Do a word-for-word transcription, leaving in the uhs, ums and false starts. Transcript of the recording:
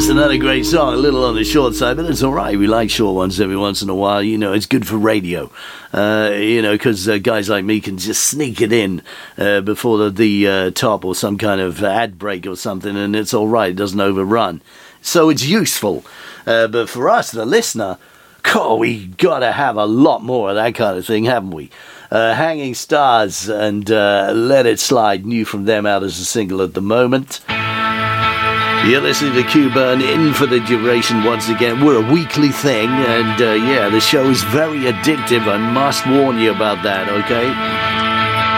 another great song, a little on the short side, but it's all right. We like short ones every once in a while. You know, it's good for radio. Uh, you know, because uh, guys like me can just sneak it in uh, before the, the uh, top or some kind of ad break or something, and it's all right. It doesn't overrun. So it's useful. Uh, but for us, the listener, God, we got to have a lot more of that kind of thing, haven't we? Uh, Hanging Stars and uh, Let It Slide, new from them, out as a single at the moment. You're listening to Q-Burn in for the duration once again. We're a weekly thing, and uh, yeah, the show is very addictive. I must warn you about that, okay?